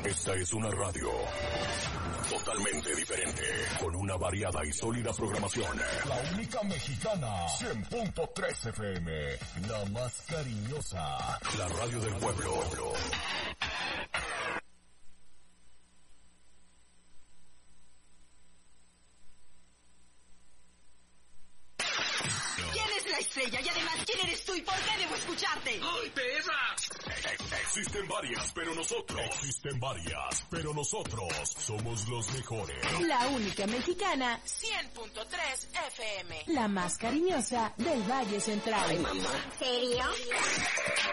Esta es una radio totalmente diferente, con una variada y sólida programación. La única mexicana, 100.3 FM, la más cariñosa. La radio del pueblo. Estrella, y además, ¿quién eres tú y por qué debo escucharte? ¡Ay, perra! Existen varias, pero nosotros somos los mejores. La única mexicana, 100.3 FM. La más cariñosa del Valle Central. Ay, mamá. ¿Serio?